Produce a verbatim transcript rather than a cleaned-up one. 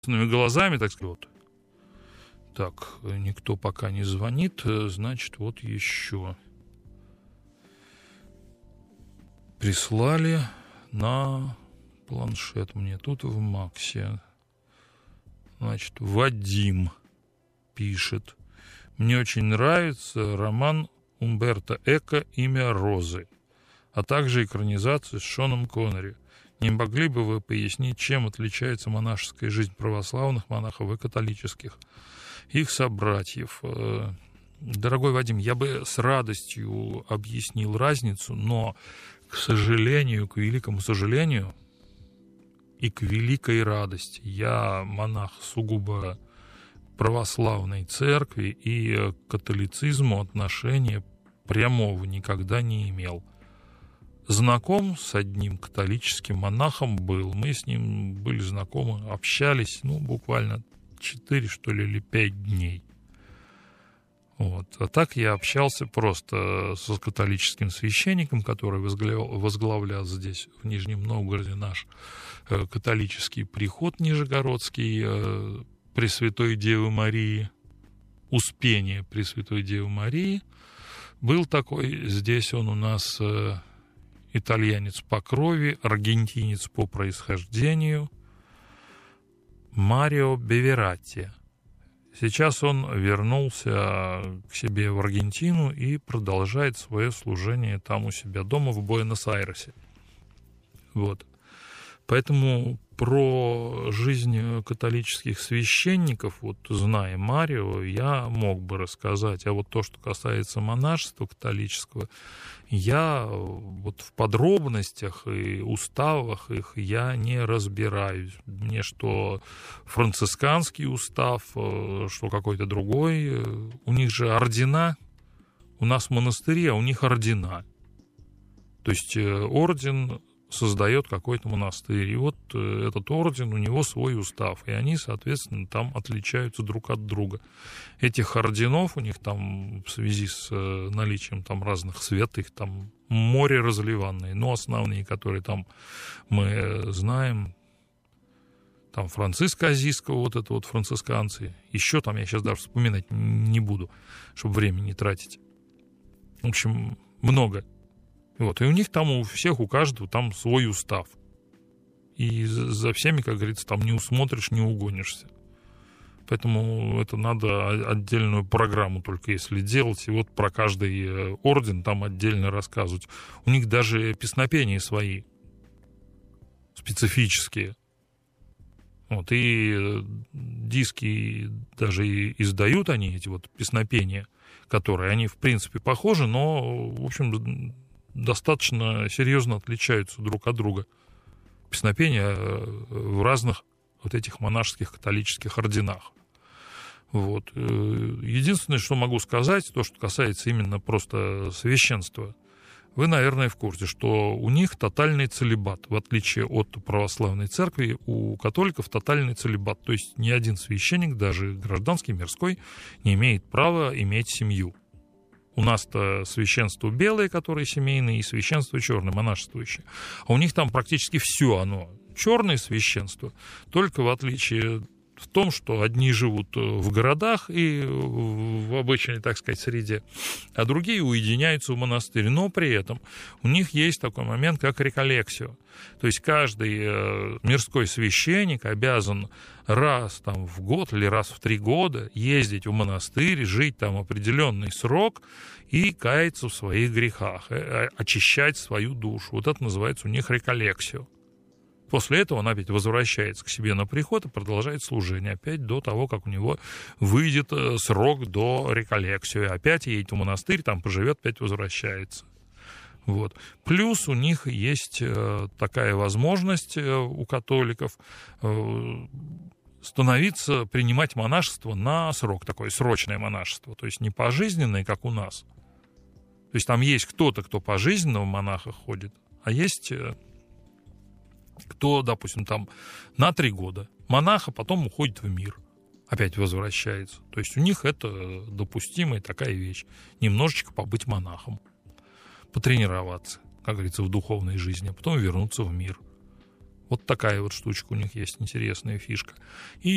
глазами, так сказать. Вот. Так, никто пока не звонит, значит, вот еще прислали на планшет мне тут в Максе. Значит, Вадим пишет. Мне очень нравится роман Умберто Эко «Имя Розы», а также экранизация с Шоном Коннери. Не могли бы вы пояснить, чем отличается монашеская жизнь православных монахов и католических, их собратьев? Дорогой Вадим, я бы с радостью объяснил разницу, но, к сожалению, к великому сожалению и к великой радости, я монах сугубо православной церкви и к католицизму отношения прямого никогда не имел. Знаком с одним католическим монахом был. Мы с ним были знакомы, общались, ну, буквально четыре, что ли, или пять дней. Вот. А так я общался просто с католическим священником, который возглавлял, возглавлял здесь, в Нижнем Новгороде, наш э, католический приход нижегородский э, Пресвятой Девы Марии, Успение Пресвятой Девы Марии. Был такой, здесь он у нас... Э, итальянец по крови, аргентинец по происхождению, Марио Бевератти. Сейчас он вернулся к себе в Аргентину и продолжает свое служение там у себя дома в Буэнос-Айресе. Вот. Поэтому про жизнь католических священников, вот зная Марио, я мог бы рассказать. А вот то, что касается монашества католического, я вот в подробностях и уставах их я не разбираюсь. Мне что францисканский устав, что какой-то другой. У них же ордена, у нас монастыри, а у них ордена. То есть орден создает какой-то монастырь. И вот этот орден, у него свой устав. И они, соответственно, там отличаются друг от друга. Этих орденов у них там в связи с наличием там разных святых, там море разливанное. Но основные, которые там мы знаем, там Франциска Азийского, вот это вот францисканцы. Еще там я сейчас даже вспоминать не буду, чтобы время не тратить. В общем, много. Вот, и у них там у всех, у каждого там свой устав. И за всеми, как говорится, там не усмотришь, не угонишься. Поэтому это надо отдельную программу только если делать. И вот про каждый орден там отдельно рассказывать. У них даже песнопения свои специфические. Вот, и диски даже и издают они, эти вот песнопения, которые, они в принципе похожи, но, в общем, достаточно серьезно отличаются друг от друга. Песнопения в разных вот этих монашеских католических орденах. Вот. Единственное, что могу сказать, то, что касается именно просто священства, вы, наверное, в курсе, что у них тотальный целибат, в отличие от православной церкви, у католиков тотальный целибат, то есть ни один священник, даже гражданский, мирской, не имеет права иметь семью. У нас-то священство белое, которое семейное, и священство черное, монашествующее. А у них там практически все оно. Черное священство, только в отличие в том, что одни живут в городах и в обычной, так сказать, среде, а другие уединяются в монастыре. Но при этом у них есть такой момент, как реколлексио. То есть каждый мирской священник обязан раз там, в год или раз в три года ездить в монастырь, жить там определенный срок и каяться в своих грехах, очищать свою душу. Вот это называется у них реколлексио. После этого он опять возвращается к себе на приход и продолжает служение. Опять до того, как у него выйдет срок до реколлексио. Опять едет в монастырь, там поживет, опять возвращается. Вот. Плюс у них есть такая возможность у католиков становиться, принимать монашество на срок, такое срочное монашество. То есть не пожизненное, как у нас. То есть там есть кто-то, кто пожизненно в монахах ходит, а есть... кто, допустим, там на три года монах, а потом уходит в мир, опять возвращается. То есть у них это допустимая такая вещь. Немножечко побыть монахом, потренироваться, как говорится, в духовной жизни, а потом вернуться в мир. Вот такая вот штучка у них есть, интересная фишка. И